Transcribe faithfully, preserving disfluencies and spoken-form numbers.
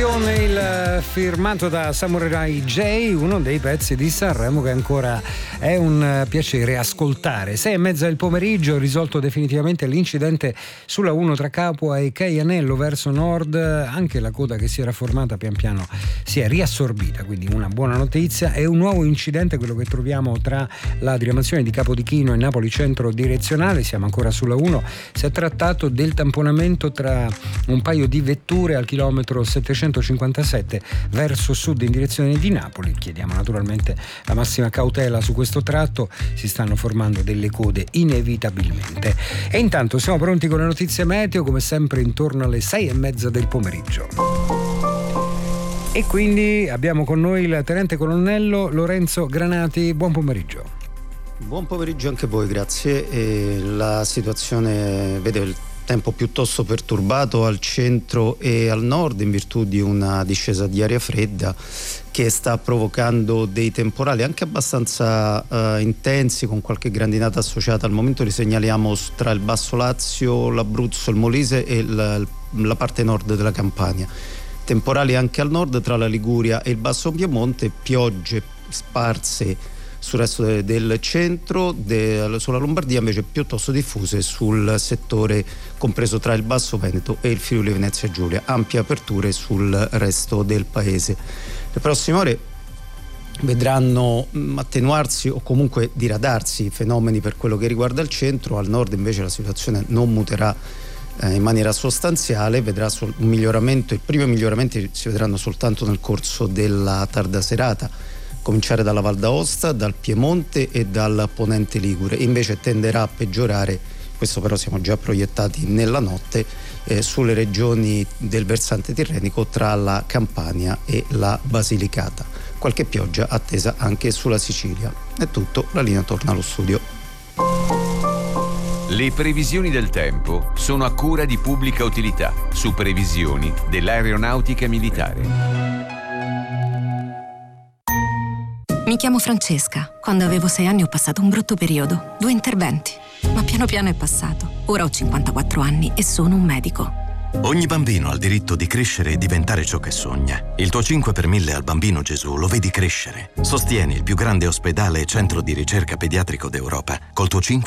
Canzone, il firmato da Samurai J, uno dei pezzi di Sanremo che ancora è un piacere ascoltare. Sei e mezza del pomeriggio, risolto definitivamente l'incidente sulla uno tra Capua e Caianello verso nord, anche la coda che si era formata pian piano si è riassorbita, quindi una buona notizia. È un nuovo incidente quello che troviamo tra la diramazione di Capodichino e Napoli centro direzionale, siamo ancora sulla uno. Si è trattato del tamponamento tra un paio di vetture al chilometro settecentocinquantasette verso sud in direzione di Napoli. Chiediamo naturalmente la massima cautela su questo tratto, si stanno formando delle code inevitabilmente. E intanto siamo pronti con le notizie meteo, come sempre intorno alle sei e mezza del pomeriggio. E quindi abbiamo con noi il tenente colonnello Lorenzo Granati. Buon pomeriggio. Buon pomeriggio anche a voi, grazie. E la situazione vede il tempo piuttosto perturbato al centro e al nord in virtù di una discesa di aria fredda che sta provocando dei temporali anche abbastanza uh, intensi, con qualche grandinata associata. Al momento li segnaliamo tra il Basso Lazio, l'Abruzzo, il Molise e il, la parte nord della Campania. Temporali anche al nord tra la Liguria e il Basso Piemonte, piogge sparse sul resto del centro, de, sulla Lombardia invece piuttosto diffuse sul settore compreso tra il Basso Veneto e il Friuli Venezia Giulia, ampie aperture sul resto del paese. Le prossime ore vedranno attenuarsi o comunque diradarsi i fenomeni per quello che riguarda il centro. Al nord invece la situazione non muterà eh, in maniera sostanziale, vedrà sol- un miglioramento. I primi miglioramenti si vedranno soltanto nel corso della tarda serata, cominciare dalla Val d'Aosta, dal Piemonte e dal Ponente Ligure. Invece tenderà a peggiorare, questo però siamo già proiettati nella notte, eh, sulle regioni del versante tirrenico tra la Campania e la Basilicata. Qualche pioggia attesa anche sulla Sicilia. È tutto, la linea torna allo studio. Le previsioni del tempo sono a cura di Pubblica Utilità, su previsioni dell'Aeronautica Militare. Mi chiamo Francesca. Quando avevo sei anni ho passato un brutto periodo, due interventi, ma piano piano è passato. Ora ho cinquantaquattro anni e sono un medico. Ogni bambino ha il diritto di crescere e diventare ciò che sogna. Il tuo cinque per mille al Bambino Gesù lo vedi crescere. Sostieni il più grande ospedale e centro di ricerca pediatrico d'Europa. Col tuo cinque